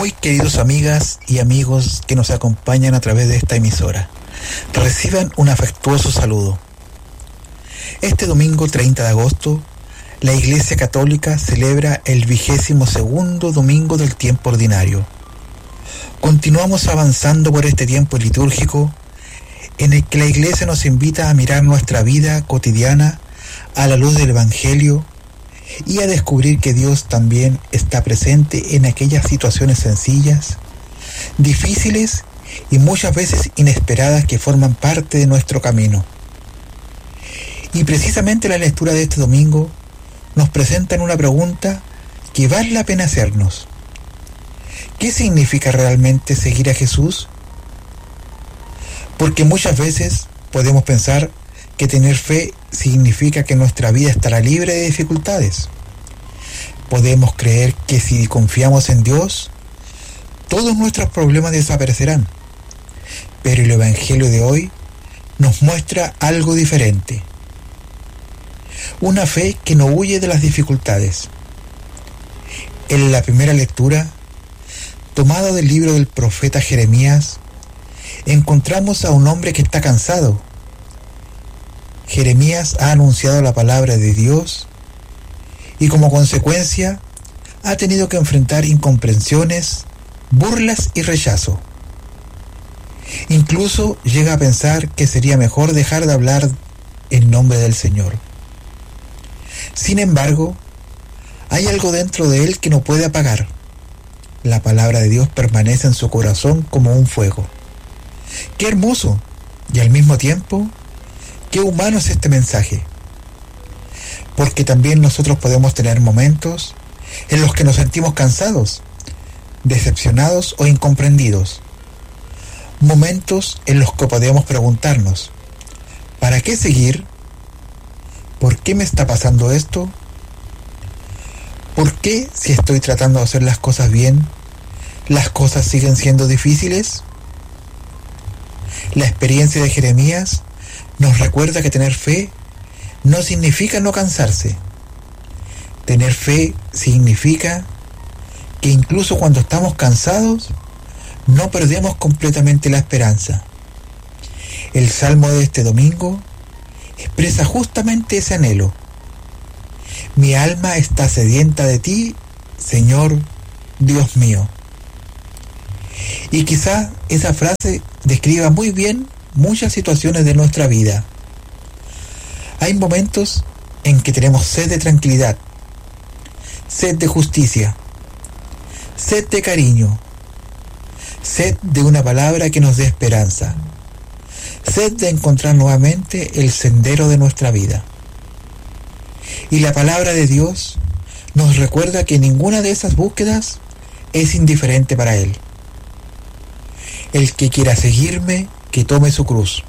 Muy queridos amigas y amigos que nos acompañan a través de esta emisora, reciban un afectuoso saludo. Este domingo 30 de agosto, la Iglesia Católica celebra el 22º domingo del tiempo ordinario. Continuamos avanzando por este tiempo litúrgico en el que la Iglesia nos invita a mirar nuestra vida cotidiana a la luz del Evangelio y a descubrir que Dios también está presente en aquellas situaciones sencillas, difíciles y muchas veces inesperadas que forman parte de nuestro camino. Y precisamente la lectura de este domingo nos presenta una pregunta que vale la pena hacernos. ¿Qué significa realmente seguir a Jesús? Porque muchas veces podemos pensar que tener fe significa que nuestra vida estará libre de dificultades. Podemos creer que si confiamos en Dios, todos nuestros problemas desaparecerán. Pero el Evangelio de hoy nos muestra algo diferente. Una fe que no huye de las dificultades. En la primera lectura, tomada del libro del profeta Jeremías, encontramos a un hombre que está cansado. Jeremías ha anunciado la palabra de Dios y como consecuencia ha tenido que enfrentar incomprensiones, burlas y rechazo. Incluso llega a pensar que sería mejor dejar de hablar en nombre del Señor. Sin embargo, hay algo dentro de él que no puede apagar. La palabra de Dios permanece en su corazón como un fuego. ¡Qué hermoso! Y al mismo tiempo, qué humano es este mensaje. Porque también nosotros podemos tener momentos en los que nos sentimos cansados, decepcionados o incomprendidos. Momentos en los que podemos preguntarnos, ¿para qué seguir? ¿Por qué me está pasando esto? ¿Por qué, si estoy tratando de hacer las cosas bien, las cosas siguen siendo difíciles? La experiencia de Jeremías nos recuerda que tener fe no significa no cansarse. Tener fe significa que incluso cuando estamos cansados, no perdemos completamente la esperanza. El salmo de este domingo expresa justamente ese anhelo. Mi alma está sedienta de ti, Señor, Dios mío. Y quizá esa frase describa muy bien muchas situaciones de nuestra vida. Hay momentos en que tenemos sed de tranquilidad, sed de justicia, sed de cariño, sed de una palabra que nos dé esperanza, sed de encontrar nuevamente el sendero de nuestra vida. Y la palabra de Dios nos recuerda que ninguna de esas búsquedas es indiferente para Él. El que quiera seguirme, que tome su cruz.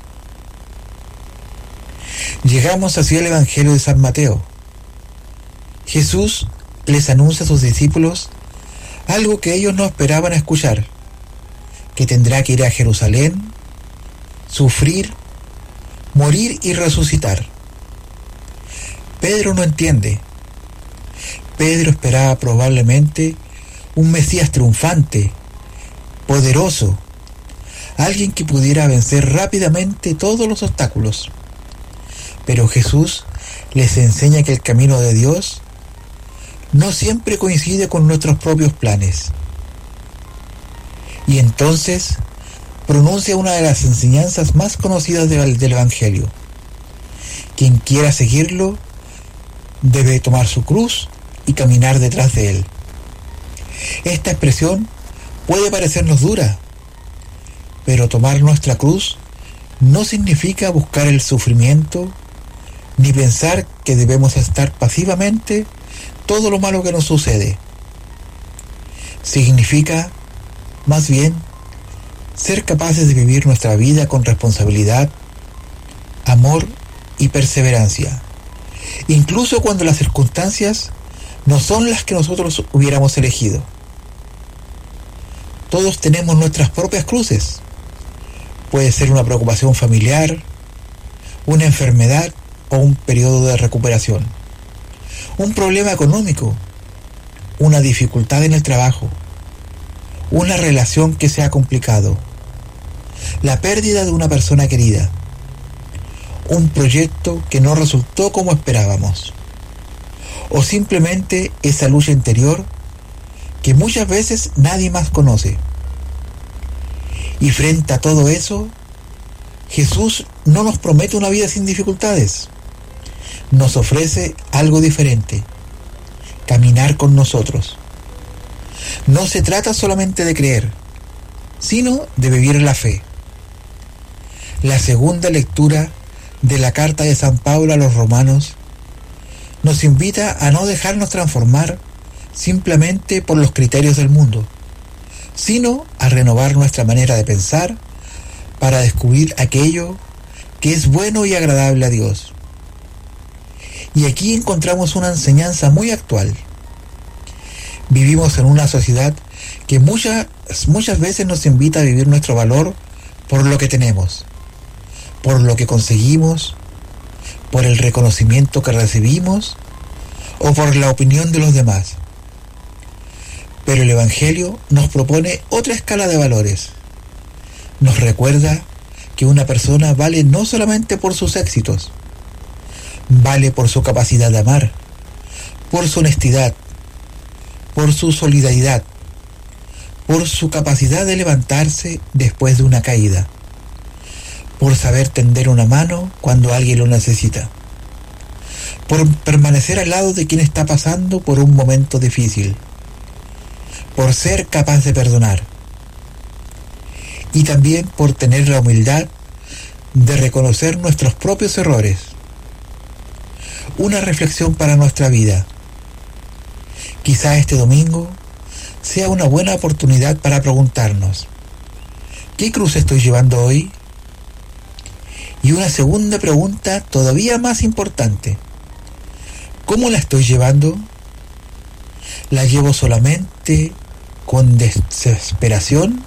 Llegamos así al Evangelio de San Mateo. Jesús les anuncia a sus discípulos algo que ellos no esperaban escuchar, que tendrá que ir a Jerusalén, sufrir, morir y resucitar. Pedro no entiende. Pedro esperaba probablemente un Mesías triunfante, poderoso, alguien que pudiera vencer rápidamente todos los obstáculos. Pero Jesús les enseña que el camino de Dios no siempre coincide con nuestros propios planes. Y entonces pronuncia una de las enseñanzas más conocidas del Evangelio. Quien quiera seguirlo debe tomar su cruz y caminar detrás de él. Esta expresión puede parecernos dura, pero tomar nuestra cruz no significa buscar el sufrimiento ni pensar que debemos estar pasivamente todo lo malo que nos sucede. Significa, más bien, ser capaces de vivir nuestra vida con responsabilidad, amor y perseverancia, incluso cuando las circunstancias no son las que nosotros hubiéramos elegido. Todos tenemos nuestras propias cruces. Puede ser una preocupación familiar, una enfermedad o un periodo de recuperación, un problema económico, una dificultad en el trabajo, una relación que se ha complicado, la pérdida de una persona querida, un proyecto que no resultó como esperábamos, o simplemente esa lucha interior que muchas veces nadie más conoce. Y frente a todo eso, Jesús no nos promete una vida sin dificultades, nos ofrece algo diferente: caminar con nosotros. No se trata solamente de creer, sino de vivir la fe. La segunda lectura de la carta de San Pablo a los romanos nos invita a no dejarnos transformar simplemente por los criterios del mundo, sino a renovar nuestra manera de pensar para descubrir aquello que es bueno y agradable a Dios. Y aquí encontramos una enseñanza muy actual. Vivimos en una sociedad que muchas veces nos invita a vivir nuestro valor por lo que tenemos, por lo que conseguimos, por el reconocimiento que recibimos o por la opinión de los demás. Pero el Evangelio nos propone otra escala de valores. Nos recuerda que una persona vale no solamente por sus éxitos, vale por su capacidad de amar, por su honestidad, por su solidaridad, por su capacidad de levantarse después de una caída, por saber tender una mano cuando alguien lo necesita, por permanecer al lado de quien está pasando por un momento difícil, por ser capaz de perdonar y también por tener la humildad de reconocer nuestros propios errores. Una reflexión para nuestra vida. Quizá este domingo sea una buena oportunidad para preguntarnos: ¿qué cruz estoy llevando hoy? Y una segunda pregunta todavía más importante: ¿cómo la estoy llevando? ¿La llevo solamente con desesperación?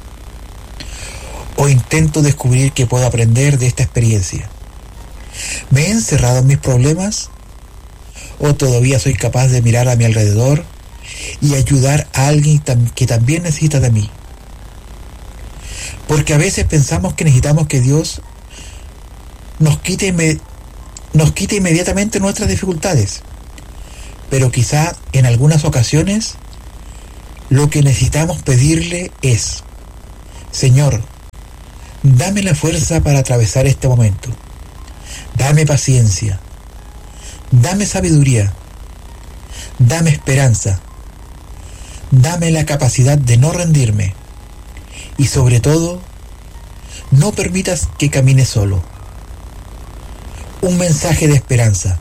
¿O intento descubrir que puedo aprender de esta experiencia? ¿Me he encerrado en mis problemas? ¿O todavía soy capaz de mirar a mi alrededor y ayudar a alguien que también necesita de mí? Porque a veces pensamos que necesitamos que Dios nos quite inmediatamente nuestras dificultades, pero quizá en algunas ocasiones lo que necesitamos pedirle es: Señor, dame la fuerza para atravesar este momento, dame paciencia, dame sabiduría, dame esperanza, dame la capacidad de no rendirme y sobre todo, no permitas que camine solo. Un mensaje de esperanza.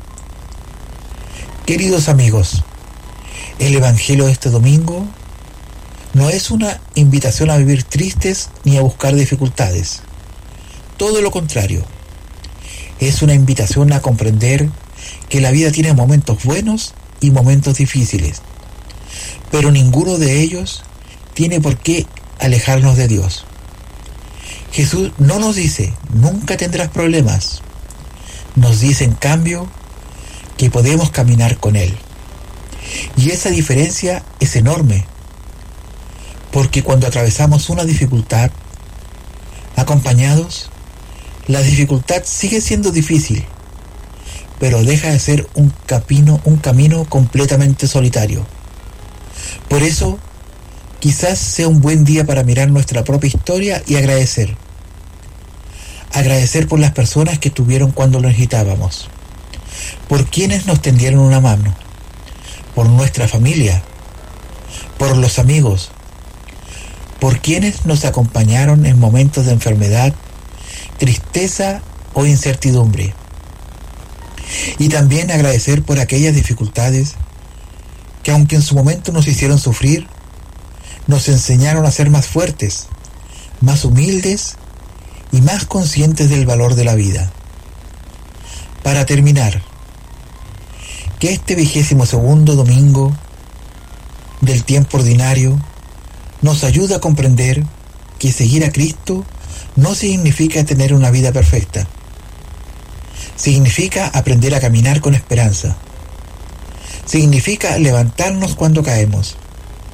Queridos amigos, el Evangelio de este domingo no es una invitación a vivir tristes ni a buscar dificultades. Todo lo contrario. Es una invitación a comprender que la vida tiene momentos buenos y momentos difíciles, pero ninguno de ellos tiene por qué alejarnos de Dios. Jesús no nos dice: nunca tendrás problemas. Nos dice, en cambio, que podemos caminar con Él. Y esa diferencia es enorme, porque cuando atravesamos una dificultad, acompañados, la dificultad sigue siendo difícil, pero deja de ser un camino completamente solitario. Por eso, quizás sea un buen día para mirar nuestra propia historia y agradecer. Agradecer por las personas que estuvieron cuando lo necesitábamos, por quienes nos tendieron una mano, por nuestra familia, por los amigos, por quienes nos acompañaron en momentos de enfermedad, tristeza o incertidumbre. Y también agradecer por aquellas dificultades que, aunque en su momento nos hicieron sufrir, nos enseñaron a ser más fuertes, más humildes y más conscientes del valor de la vida. Para terminar, que este 22º domingo del tiempo ordinario nos ayude a comprender que seguir a Cristo no significa tener una vida perfecta. Significa aprender a caminar con esperanza. Significa levantarnos cuando caemos.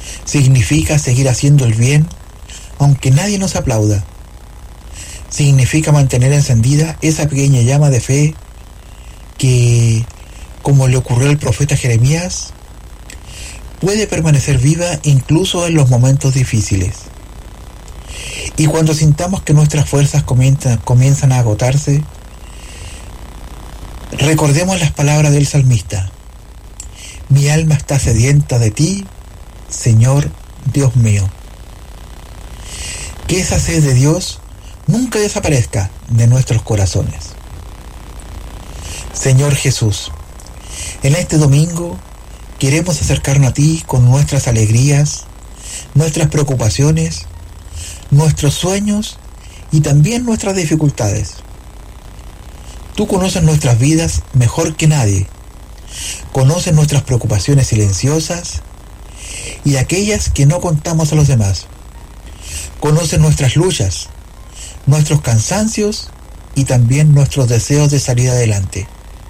Significa seguir haciendo el bien aunque nadie nos aplauda. Significa mantener encendida esa pequeña llama de fe que, como le ocurrió al profeta Jeremías, puede permanecer viva incluso en los momentos difíciles. Y cuando sintamos que nuestras fuerzas comienzan a agotarse, recordemos las palabras del salmista: mi alma está sedienta de ti, Señor Dios mío. Que esa sed de Dios nunca desaparezca de nuestros corazones. Señor Jesús, en este domingo queremos acercarnos a ti con nuestras alegrías, nuestras preocupaciones, nuestros sueños y también nuestras dificultades. Tú conoces nuestras vidas mejor que nadie. Conoces nuestras preocupaciones silenciosas y aquellas que no contamos a los demás. Conoces nuestras luchas, nuestros cansancios y también nuestros deseos de salir adelante.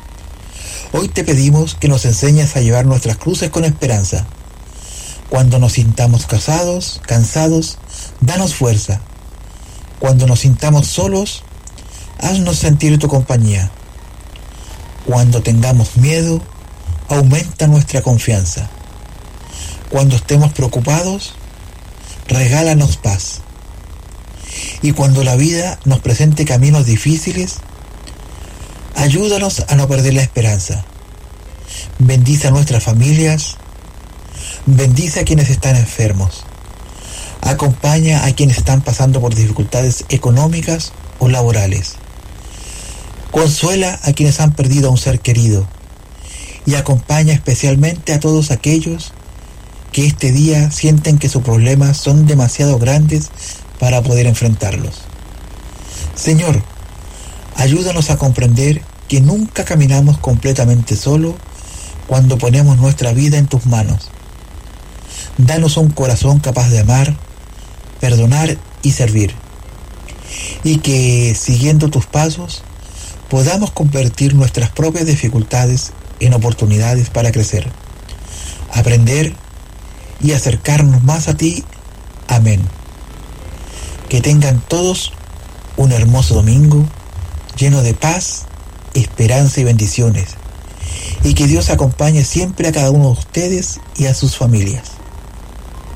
Hoy te pedimos que nos enseñes a llevar nuestras cruces con esperanza. Cuando nos sintamos cansados, danos fuerza. Cuando nos sintamos solos, haznos sentir tu compañía. Cuando tengamos miedo, aumenta nuestra confianza. Cuando estemos preocupados, regálanos paz. Y cuando la vida nos presente caminos difíciles, ayúdanos a no perder la esperanza. Bendice a nuestras familias, bendice a quienes están enfermos, acompaña a quienes están pasando por dificultades económicas o laborales, consuela a quienes han perdido a un ser querido y acompaña especialmente a todos aquellos que este día sienten que sus problemas son demasiado grandes para poder enfrentarlos. Señor, ayúdanos a comprender que nunca caminamos completamente solo cuando ponemos nuestra vida en tus manos. Danos un corazón capaz de amar, perdonar y servir. Y que, siguiendo tus pasos, podamos convertir nuestras propias dificultades en oportunidades para crecer, aprender y acercarnos más a ti. Amén. Que tengan todos un hermoso domingo lleno de paz, esperanza y bendiciones. Y que Dios acompañe siempre a cada uno de ustedes y a sus familias.